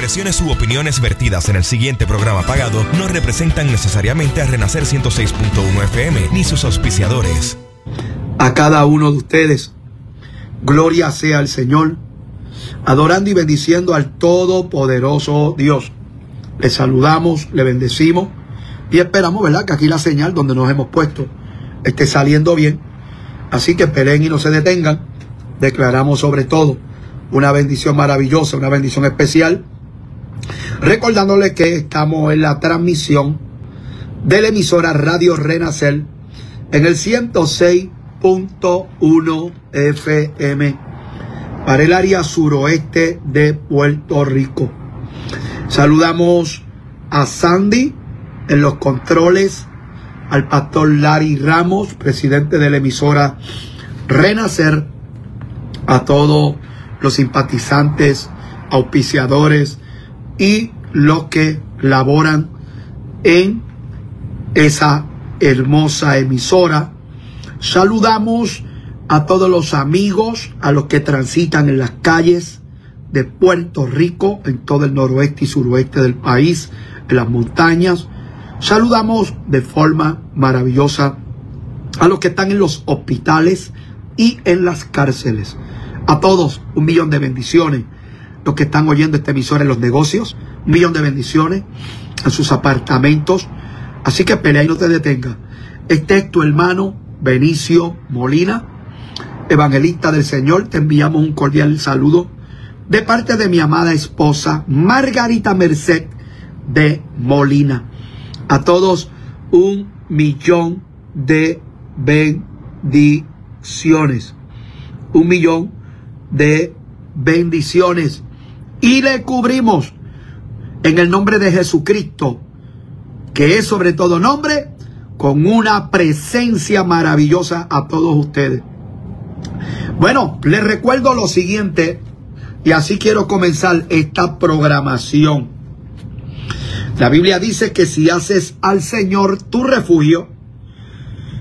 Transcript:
expresiones u opiniones vertidas en el siguiente programa pagado no representan necesariamente a Renacer 106.1 FM ni sus auspiciadores. A cada uno de ustedes, gloria sea al Señor, adorando y bendiciendo al Todopoderoso Dios. Le saludamos, le bendecimos y esperamos, ¿verdad?, que aquí la señal donde nos hemos puesto esté saliendo bien. Así que peleen y no se detengan. Declaramos sobre todo una bendición maravillosa, una bendición especial, recordándole que estamos en la transmisión de la emisora Radio Renacer en el 106.1 FM para el área suroeste de Puerto Rico. Saludamos a Sandy en los controles, al pastor Larry Ramos, presidente de la emisora Renacer, a todos los simpatizantes, auspiciadores y los que laboran en esa hermosa emisora. Saludamos a todos los amigos, a los que transitan en las calles de Puerto Rico, en todo el noroeste y suroeste del país, en las montañas. Saludamos de forma maravillosa a los que están en los hospitales y en las cárceles. A todos, 1.000.000 de bendiciones. Los que están oyendo esta emisora en los negocios, 1.000.000 de bendiciones en sus apartamentos. Así que pelea y no te detenga. Este es tu hermano Benicio Molina, evangelista del Señor. Te enviamos un cordial saludo de parte de mi amada esposa Margarita Merced de Molina. A todos, 1.000.000 de bendiciones. 1.000.000 de bendiciones. Y le cubrimos en el nombre de Jesucristo, que es sobre todo nombre, con una presencia maravillosa a todos ustedes. Bueno, les recuerdo lo siguiente, y así quiero comenzar esta programación. La Biblia dice que si haces al Señor tu refugio,